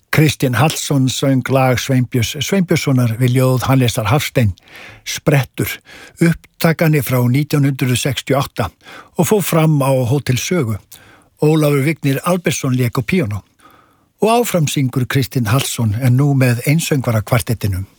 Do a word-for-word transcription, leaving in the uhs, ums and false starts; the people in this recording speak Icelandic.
Kristinn Hallsson söng lag Sveinbjörns Sveinbjörnssonar við ljóð Hannesar Hafstein, Sprettur, upptakani frá nítján hundruð sextíu og átta og fór fram á Hótel Sögu. Ólafur Vignir Albertsson lék á píanó. Og áfram syngur Kristinn Hallsson en nú með einsöngvara kvartettinum.